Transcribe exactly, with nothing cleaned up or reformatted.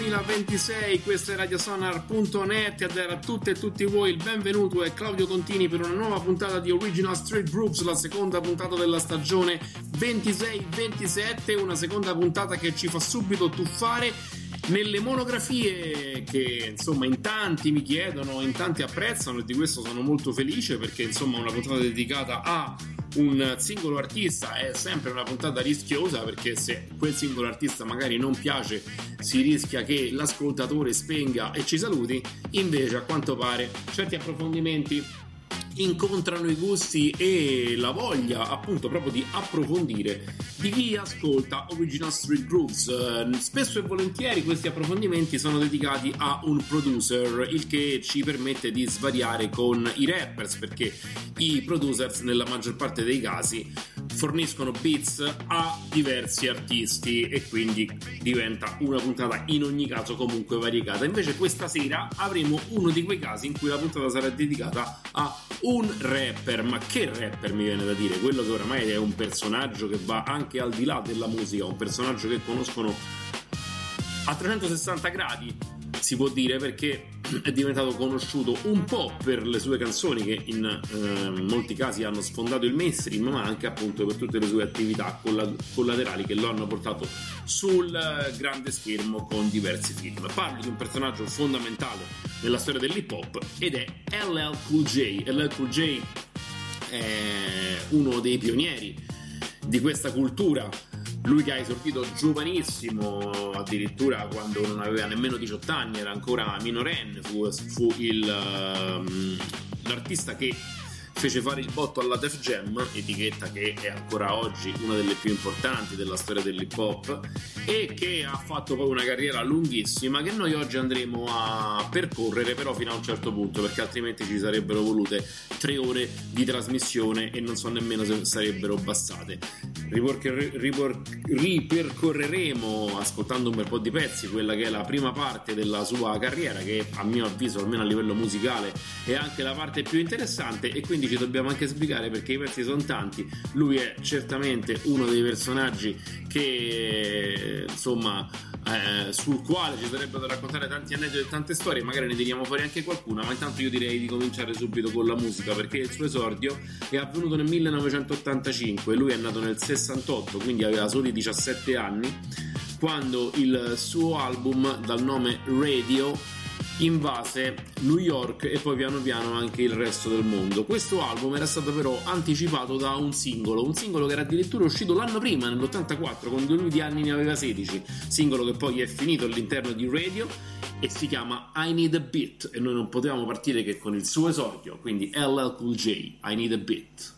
duemilaventisei, questo è radiosonar punto net ed era a tutte e tutti voi il benvenuto è Claudio Contini per una nuova puntata di Original Street Grooves, la seconda puntata della stagione ventisei ventisette, una seconda puntata che ci fa subito tuffare nelle monografie che insomma in tanti mi chiedono, in tanti apprezzano, e di questo sono molto felice, perché insomma una puntata dedicata a un singolo artista è sempre una puntata rischiosa, perché se quel singolo artista magari non piace si rischia che l'ascoltatore spenga e ci saluti. Invece a quanto pare certi approfondimenti incontrano i gusti e la voglia appunto proprio di approfondire di chi ascolta Original Street Grooves. Spesso e volentieri questi approfondimenti sono dedicati a un producer, il che ci permette di svariare con i rappers, perché i producers nella maggior parte dei casi forniscono beats a diversi artisti e quindi diventa una puntata in ogni caso comunque variegata. Invece questa sera avremo uno di quei casi in cui la puntata sarà dedicata a un rapper, ma che rapper mi viene da dire, quello che oramai è un personaggio che va anche al di là della musica, un personaggio che conoscono a trecentosessanta gradi, si può dire, perché è diventato conosciuto un po' per le sue canzoni che in eh, molti casi hanno sfondato il mainstream, ma anche appunto per tutte le sue attività collaterali che lo hanno portato sul grande schermo con diversi film. Parlo di un personaggio fondamentale nella storia dell'hip hop ed è L L Cool J. L L Cool J è uno dei pionieri di questa cultura. Lui che ha esordito giovanissimo, addirittura quando non aveva nemmeno diciotto anni, era ancora minorenne, fu, fu il, um, l'artista che fece fare il botto alla Def Jam, etichetta che è ancora oggi una delle più importanti della storia dell'hip hop e che ha fatto poi una carriera lunghissima che noi oggi andremo a percorrere, però fino a un certo punto, perché altrimenti ci sarebbero volute tre ore di trasmissione e non so nemmeno se sarebbero bastate. Ripercorreremo, ascoltando un bel po' di pezzi, quella che è la prima parte della sua carriera, che a mio avviso, almeno a livello musicale, è anche la parte più interessante, e quindi ci dobbiamo anche spiegare perché i pezzi sono tanti. Lui è certamente uno dei personaggi che insomma eh, sul quale ci sarebbero da raccontare tanti aneddoti e tante storie, magari ne tiriamo fuori anche qualcuna, ma intanto io direi di cominciare subito con la musica, perché il suo esordio è avvenuto nel millenovecentottantacinque. Lui è nato nel sessantotto, quindi aveva soli diciassette anni quando il suo album dal nome Radio invase New York e poi piano piano anche il resto del mondo. Questo album era stato però anticipato da un singolo, un singolo che era addirittura uscito l'anno prima, nell'ottantaquattro, quando lui di anni ne aveva sedici, singolo che poi è finito all'interno di Radio e si chiama I Need a Beat, e noi non potevamo partire che con il suo esordio, quindi L L Cool J, I Need a Beat.